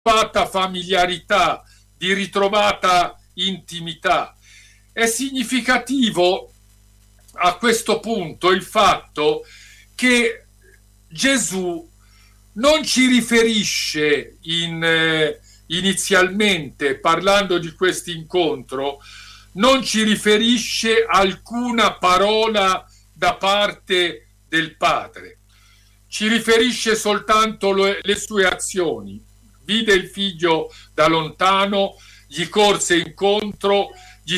ritrovata familiarità, di ritrovata intimità. È significativo a questo punto il fatto che Gesù non ci riferisce inizialmente, parlando di questo incontro, non ci riferisce alcuna parola da parte del Padre, ci riferisce soltanto le sue azioni. Vide il figlio da lontano, gli corse incontro, gli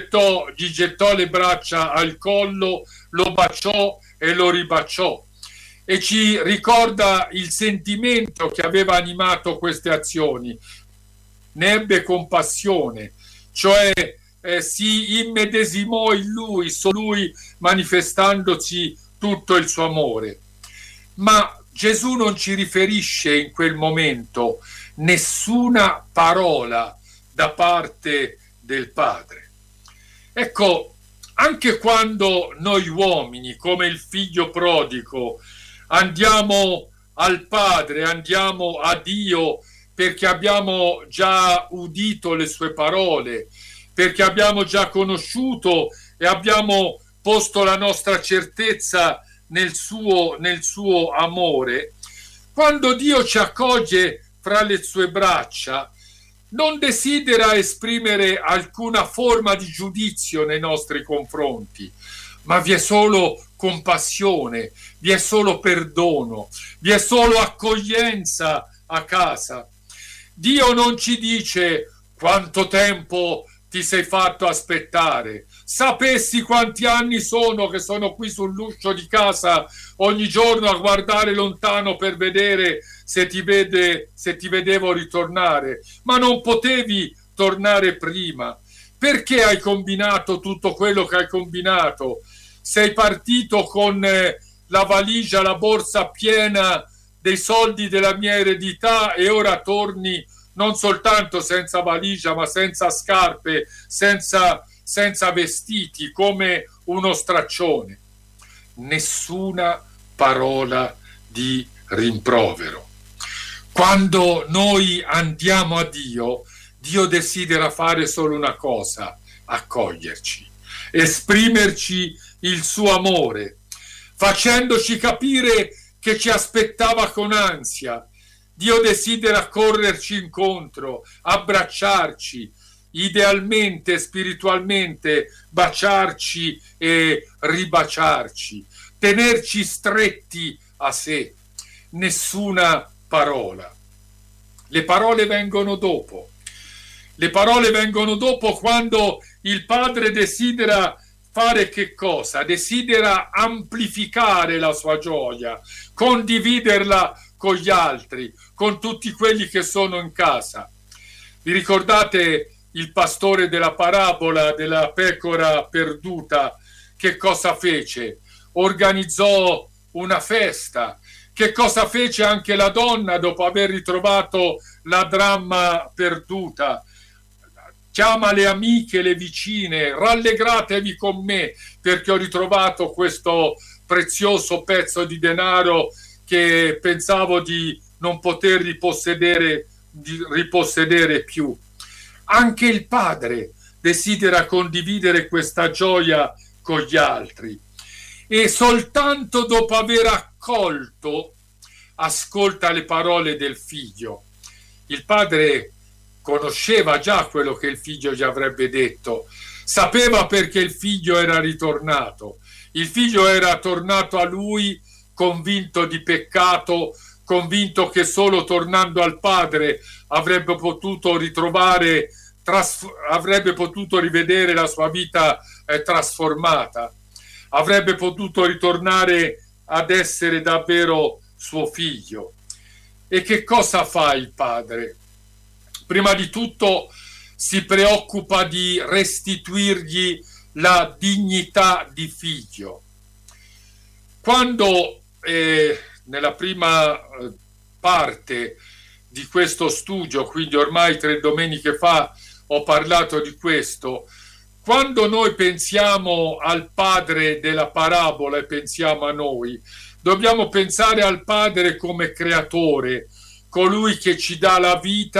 gettò le braccia al collo, lo baciò e lo ribaciò. E ci ricorda il sentimento che aveva animato queste azioni. Ne ebbe compassione, cioè si immedesimò in lui, manifestandosi tutto il suo amore. Ma Gesù non ci riferisce in quel momento nessuna parola da parte del Padre. Ecco, anche quando noi uomini, come il figlio prodigo, andiamo al Padre, andiamo a Dio perché abbiamo già udito le sue parole, perché abbiamo già conosciuto e abbiamo posto la nostra certezza nel suo amore, quando Dio ci accoglie fra le sue braccia, non desidera esprimere alcuna forma di giudizio nei nostri confronti, ma vi è solo compassione, vi è solo perdono, vi è solo accoglienza a casa. Dio non ci dice quanto tempo ti sei fatto aspettare. Sapessi quanti anni sono che sono qui sull'uscio di casa ogni giorno a guardare lontano per vedere se ti vedevo ritornare, ma non potevi tornare prima. Perché hai combinato tutto quello che hai combinato? Sei partito con la valigia, la borsa piena dei soldi della mia eredità e ora torni non soltanto senza valigia, ma senza scarpe, senza vestiti, come uno straccione. Nessuna parola di rimprovero. Quando noi andiamo a Dio, Dio desidera fare solo una cosa: accoglierci, esprimerci il suo amore, facendoci capire che ci aspettava con ansia. Dio desidera correrci incontro, abbracciarci, idealmente, spiritualmente, baciarci e ribaciarci, tenerci stretti a sé. Nessuna parola. Le parole vengono dopo. Le parole vengono dopo quando il Padre desidera fare che cosa? Desidera amplificare la sua gioia, condividerla con gli altri, con tutti quelli che sono in casa. Vi ricordate il pastore della parabola della pecora perduta? Che cosa fece? Organizzò una festa. Che cosa fece anche la donna dopo aver ritrovato la dramma perduta? Chiama le amiche, le vicine, rallegratevi con me perché ho ritrovato questo prezioso pezzo di denaro che pensavo di non poter ripossedere più. Anche il Padre desidera condividere questa gioia con gli altri e soltanto dopo aver accolto ascolta le parole del figlio. Il Padre conosceva già quello che il figlio gli avrebbe detto, sapeva perché il figlio era ritornato. Il figlio era tornato a lui convinto di peccato, convinto che solo tornando al Padre avrebbe potuto rivedere la sua vita trasformata, avrebbe potuto ritornare ad essere davvero suo figlio. E che cosa fa il Padre? Prima di tutto si preoccupa di restituirgli la dignità di figlio. Quando nella prima parte di questo studio, quindi ormai 3 domeniche fa ho parlato di questo, quando noi pensiamo al padre della parabola e pensiamo a noi, dobbiamo pensare al Padre come creatore, colui che ci dà la vita